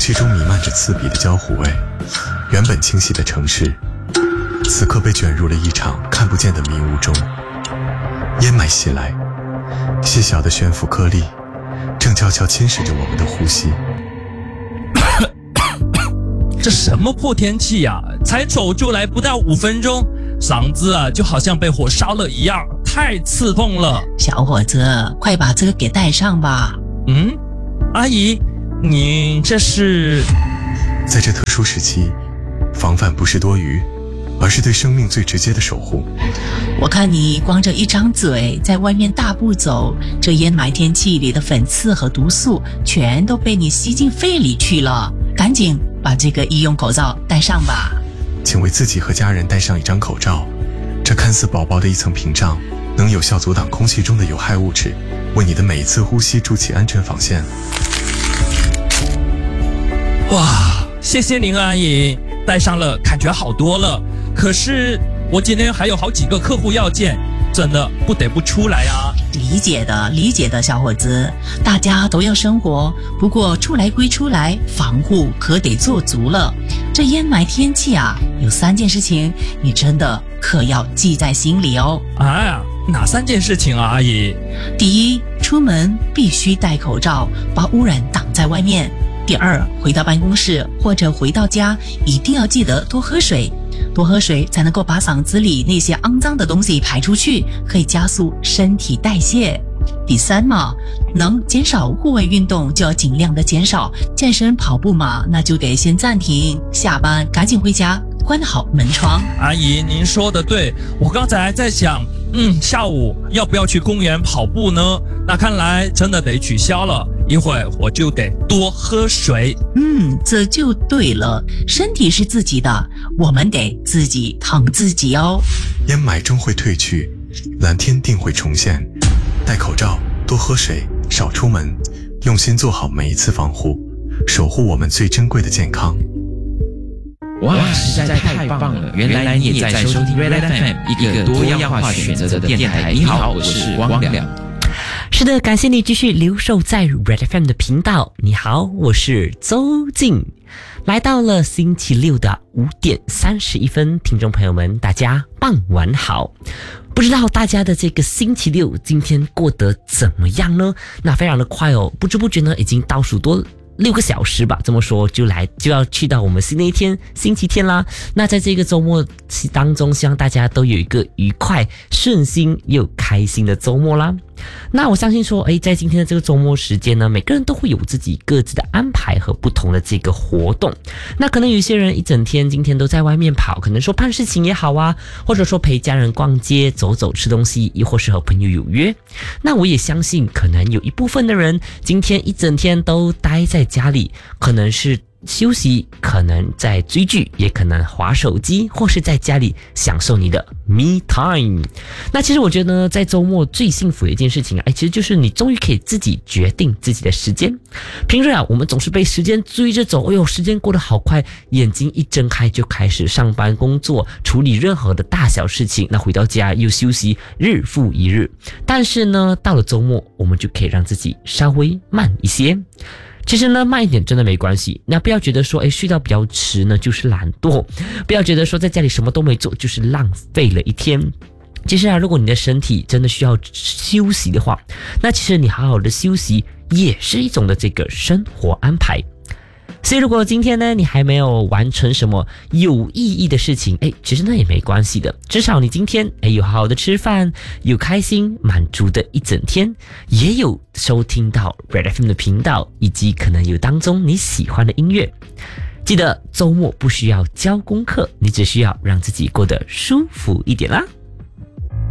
气中弥漫着刺鼻的焦糊味，原本清晰的城市此刻被卷入了一场看不见的迷雾中。烟霾袭来，细小的悬浮颗粒正悄悄侵蚀着我们的呼吸。 这什么破天气呀，才走就来不到5分钟，嗓子就好像被火烧了一样，太刺痛了。 小伙子，快把这个给带上吧。 阿姨，你这是…… 在这特殊时期，防范不是多余，而是对生命最直接的守护。 我看你光着一张嘴在外面大步走，这烟霾天气里的粉刺和毒素全都被你吸进肺里去了，赶紧把这个医用口罩戴上吧。 请为自己和家人戴上一张口罩，这看似薄薄的一层屏障，能有效阻挡空气中的有害物质，为你的每一次呼吸筑起安全防线。 哇，谢谢您阿姨，戴上了感觉好多了。可是我今天还有好几个客户要见，真的不得不出来啊。 理解的小伙子，大家都要生活，不过出来归出来，防护可得做足了。这烟霾天气有3件事情你真的可要记在心里哦。 哪3件事情啊阿姨？ 第一，出门必须戴口罩，把污染挡在外面。第二，回到办公室或者回到家，一定要记得多喝水，多喝水才能够把嗓子里那些肮脏的东西排出去，可以加速身体代谢。第三能减少户外运动就要尽量的减少，健身跑步那就得先暂停，下班赶紧回家，关好门窗。 阿姨您说的对，我刚才还在想下午要不要去公园跑步呢？那看来真的得取消了，一会儿我就得多喝水。 这就对了，身体是自己的，我们得自己疼自己哦。 烟霾终会退去，蓝天定会重现。戴口罩，多喝水，少出门，用心做好每一次防护，守护我们最珍贵的健康。 哇，实在太棒了！原来你也在收听 Red FM， 一个多样化选择的电台。你好，我是汪良。 是的，感谢你继续留守在 Red FM 的频道。你好，我是周静。来到了星期六的5点31分，听众朋友们，大家傍晚好。不知道大家的这个星期六今天过得怎么样呢？那非常的快哦，不知不觉呢，已经倒数多6个小时吧，这么说就要去到我们新的一天星期天啦。那在这个周末当中，希望大家都有一个愉快顺心又开心的周末啦。那我相信说在今天的这个周末时间呢，每个人都会有自己各自的安排和不同的这个活动。那可能有些人一整天今天都在外面跑，可能说办事情也好或者说陪家人逛街走走吃东西，亦或是和朋友有约。那我也相信可能有一部分的人今天一整天都待在家里，可能是休息，可能在追剧，也可能滑手机，或是在家里享受你的 me time。 那其实我觉得呢，在周末最幸福的一件事情其实就是你终于可以自己决定自己的时间。平日我们总是被时间追着走，时间过得好快，眼睛一睁开就开始上班工作，处理任何的大小事情，那回到家又休息，日复一日。但是呢，到了周末我们就可以让自己稍微慢一些。其实呢，慢一点真的没关系。那不要觉得说睡到比较迟呢就是懒惰，不要觉得说在家里什么都没做就是浪费了一天。其实如果你的身体真的需要休息的话，那其实你好好的休息也是一种的这个生活安排。所以如果今天呢你还没有完成什么有意义的事情，其实那也没关系的，至少你今天有好好的吃饭，有开心满足的一整天，也有收听到 Red FM 的频道，以及可能有当中你喜欢的音乐。记得周末不需要交功课，你只需要让自己过得舒服一点啦。